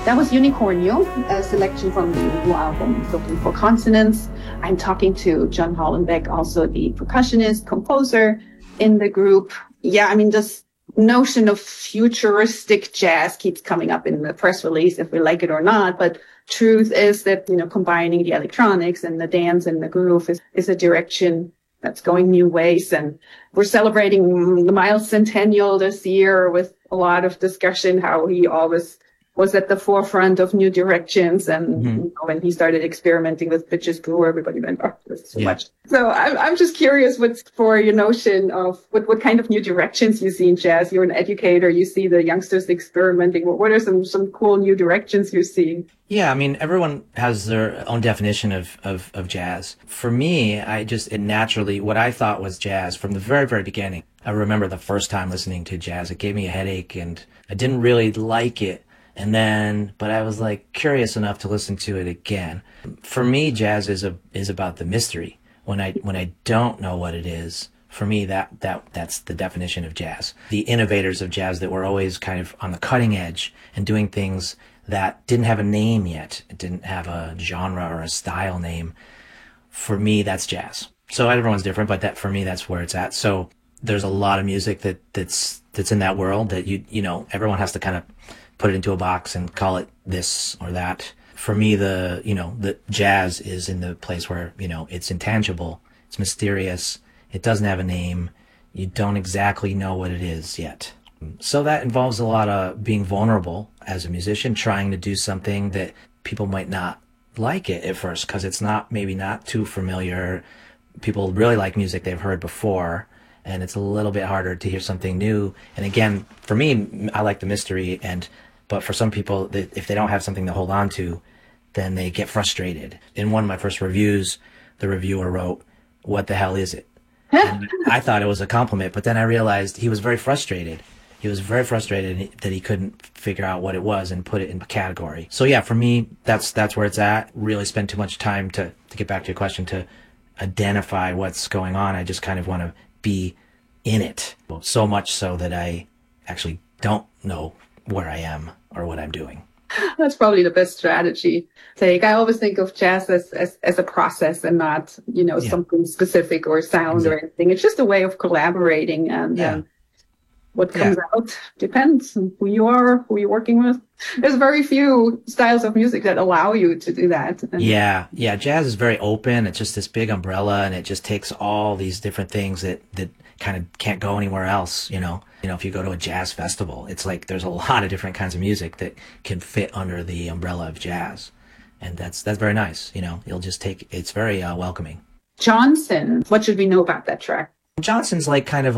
That was Unicornio, a selection from the new album, Looking for Consonants. I'm talking to John Hollenbeck, also the percussionist, composer in the group. Yeah, I mean, this notion of futuristic jazz keeps coming up in the press release, if we like it or not. But truth is that, combining the electronics and the dance and the groove is a direction that's going new ways. And we're celebrating the Miles Centennial this year with a lot of discussion, how he always was at the forefront of new directions. And when he started experimenting with Bitches Brew, everybody went, oh, this is too much. So I'm just curious what's for your notion of what kind of new directions you see in jazz. You're an educator. You see the youngsters experimenting. What are some cool new directions you're seeing? Yeah, I mean, everyone has their own definition of jazz. For me, it naturally, what I thought was jazz from the very, very beginning. I remember the first time listening to jazz, it gave me a headache and I didn't really like it. But I was like curious enough to listen to it again. For me, jazz is about the mystery. When I don't know what it is, for me, that's the definition of jazz. The innovators of jazz that were always kind of on the cutting edge and doing things that didn't have a name yet. It didn't have a genre or a style name. For me, that's jazz. So everyone's different, but for me, that's where it's at. So there's a lot of music that's in that world that everyone has to kind of put it into a box and call it this or that. For me, the jazz is in the place where, it's intangible, it's mysterious, it doesn't have a name, you don't exactly know what it is yet. So that involves a lot of being vulnerable as a musician, trying to do something that people might not like it at first because it's maybe not too familiar. People really like music they've heard before, and it's a little bit harder to hear something new. And again, for me, I like the mystery, but for some people, if they don't have something to hold on to, then they get frustrated. In one of my first reviews, the reviewer wrote, "What the hell is it?" And I thought it was a compliment, but then I realized he was very frustrated. He was very frustrated that he couldn't figure out what it was and put it in a category. So yeah, for me, that's where it's at. Really spend too much time to get back to your question, to identify what's going on. I just kind of want to be in it. So much so that I actually don't know where I am or what I'm doing. That's probably the best strategy. I always think of jazz as a process and not, something specific or sound or anything. It's just a way of collaborating and what comes out depends on who you are, who you're working with. There's very few styles of music that allow you to do that. Yeah. Jazz is very open. It's just this big umbrella, and it just takes all these different things that kind of can't go anywhere else. If you go to a jazz festival, it's like there's a lot of different kinds of music that can fit under the umbrella of jazz, and that's very nice. It's very welcoming. Johnson, what should we know about that track? Johnson's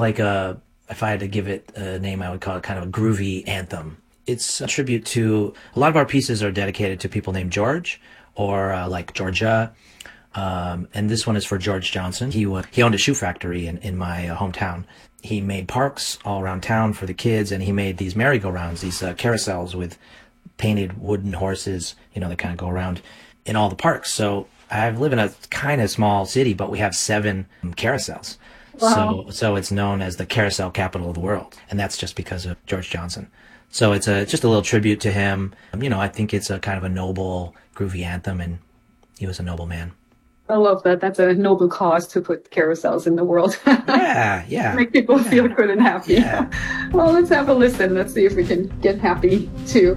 if I had to give it a name, I would call it kind of a groovy anthem. It's a tribute to, a lot of our pieces are dedicated to people named George or like Georgia. And this one is for George Johnson. He owned a shoe factory in my hometown. He made parks all around town for the kids, and he made these merry-go-rounds, these carousels with painted wooden horses, that kind of go around in all the parks. So I live in a kind of small city, but we have 7 carousels. Wow. So it's known as the carousel capital of the world, and that's just because of George Johnson. So it's just a little tribute to him. I think it's a kind of a noble, groovy anthem, and he was a noble man. I love that. That's a noble cause to put carousels in the world. Yeah. Make people feel good and happy. Yeah. Well, let's have a listen. Let's see if we can get happy too.